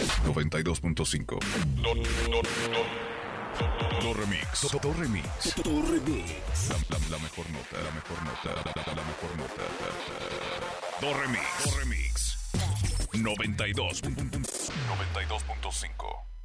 92.5. Do Remix. Do Remix. Do Remix. La mejor nota. La mejor nota. La mejor nota. Do Remix. Do Remix. 92.5.